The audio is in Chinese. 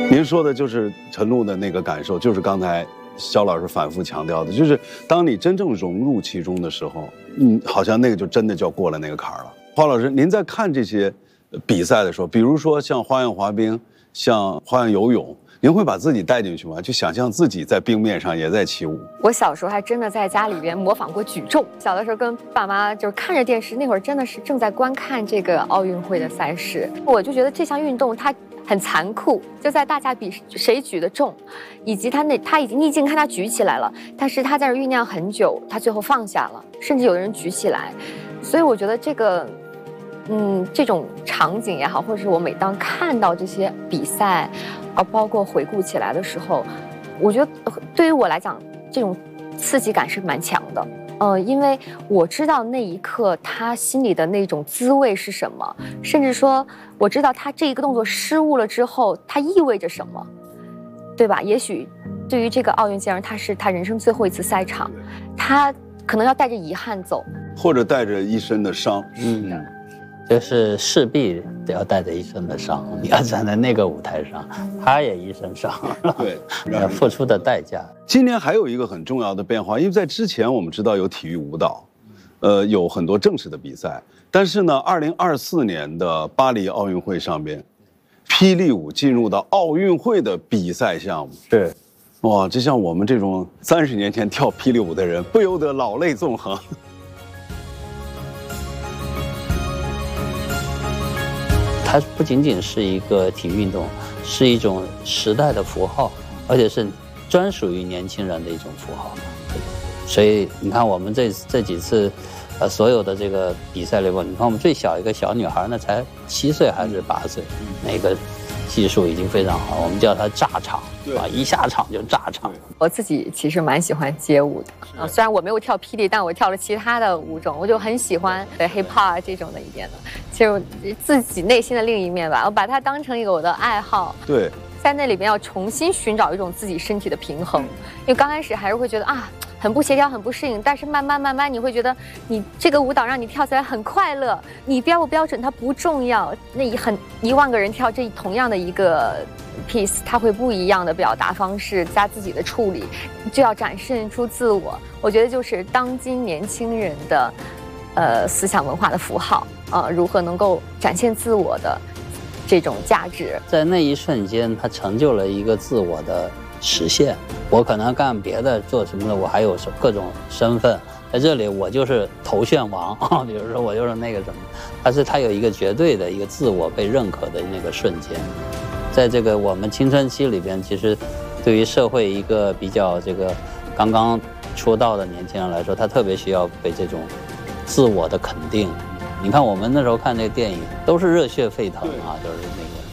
您说的就是陈露的那个感受，就是刚才肖老师反复强调的，就是当你真正融入其中的时候，好像那个就真的叫过了那个坎儿了。花老师，您在看这些比赛的时候，比如说像花样滑冰、像花样游泳，您会把自己带进去吗？就想象自己在冰面上也在起舞。 我小时候还真的在家里边模仿过举重。小的时候跟爸妈就是看着电视，那会儿真的是正在观看这个奥运会的赛事，我就觉得这项运动它很残酷，就在大家比谁举得重，以及你已经看他举起来了，但是他在这酝酿很久，他最后放下了，甚至有的人举起来，所以我觉得这个。这种场景也好，或者是我每当看到这些比赛，包括回顾起来的时候，我觉得对于我来讲，这种刺激感是蛮强的。因为我知道那一刻他心里的那种滋味是什么，甚至说我知道他这一个动作失误了之后，它意味着什么，对吧？也许对于这个奥运健儿，他是他人生最后一次赛场，他可能要带着遗憾走， 或者带着一身的伤。 就是势必得要带着一身的伤，你要站在那个舞台上，他也一身伤， 对， 要付出的代价。 今年还有一个很重要的变化，因为在之前我们知道有体育舞蹈，有很多正式的比赛，但是呢，2024年的巴黎奥运会上边，霹雳舞进入到奥运会的比赛项目。 是， 哇，这像我们这种30年前跳霹雳舞的人，不由得老泪纵横。 它不仅仅是一个体育运动，是一种时代的符号，而且是专属于年轻人的一种符号。所以你看，我们这几次，所有的这个比赛里边，你看我们最小一个小女孩，那才7岁还是8岁，那个技术已经非常好，我们叫它炸场，啊，一下场就炸场。 我自己其实蛮喜欢街舞的，虽然我没有跳霹雳，但我跳了其他的舞种，我就很喜欢hip hop 这种的一点的，就是自己内心的另一面吧，我把它当成一个我的爱好。 对， 在那里边要重新寻找一种自己身体的平衡，因为刚开始还是会觉得很不协调，很不适应，但是慢慢你会觉得你这个舞蹈让你跳起来很快乐，你标不标准它不重要，那1万个人跳这同样的一个 piece， 它会不一样的表达方式加自己的处理，就要展现出自我。我觉得就是当今年轻人的思想文化的符号如何能够展现自我的这种价值， 在那一瞬间，它成就了一个自我的实现。我可能干别的做什么的，我还有各种身份，在这里我就是头炫王比如说我就是那个什么，但是它有一个绝对的一个自我被认可的那个瞬间。在这个我们青春期里边，其实对于社会一个比较这个刚刚出道的年轻人来说，他特别需要被这种自我的肯定。你看我们那时候看那个电影都是热血沸腾啊，就是那个